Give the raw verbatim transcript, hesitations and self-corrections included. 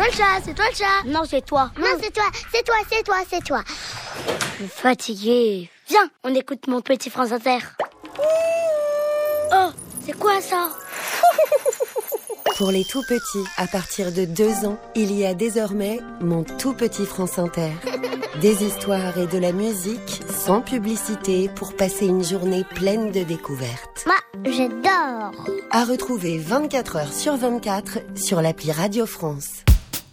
toi le chat, c'est toi le chat. Non, c'est toi. Non, c'est toi, c'est toi, c'est toi, c'est toi. Je suis fatiguée. Viens, on écoute mon petit France Inter. Oh, c'est quoi ça? Pour les tout petits, à partir de deux ans, il y a désormais Mon tout petit France Inter. Des histoires et de la musique sans publicité pour passer une journée pleine de découvertes. Moi, j'adore. À retrouver vingt-quatre heures sur vingt-quatre sur l'appli Radio France.